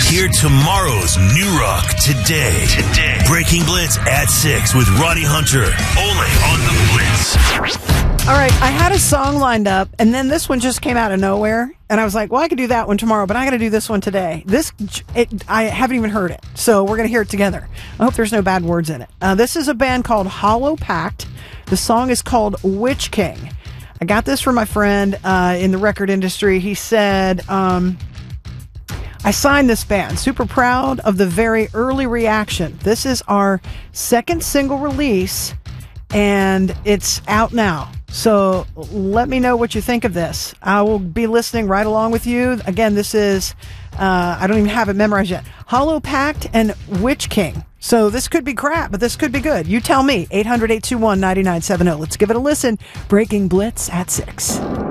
Hear tomorrow's new rock today. Breaking Blitz at 6 with Ronnie Hunter. Only on the Blitz. All right, I had a song lined up, and then this one just came out of nowhere, and I was like, well, I could do that one tomorrow, but I got to do this one today. I haven't even heard it, so we're going to hear it together. I hope there's no bad words in it. This is a band called Hollow Pact. The song is called Witch King. I got this from my friend in the record industry. He said, I signed this band. Super proud of the very early reaction. This is our second single release, and it's out now. So let me know what you think of this. I will be listening right along with you. Again, this is, I don't even have it memorized yet. Hollow Pact and Witch King. So this could be crap, but this could be good. You tell me. 800-821-9970. Let's give it a listen. Breaking Blitz at 6.